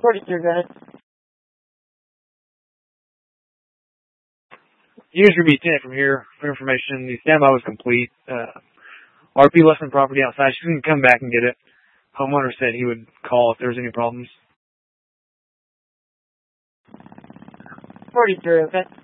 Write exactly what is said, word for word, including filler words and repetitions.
forty-two, go ahead. User B ten from here for information. The standby was complete. Uh, R P left some property outside. She didn't come back and get it. Homeowner said he would call if there was any problems. forty-three, okay.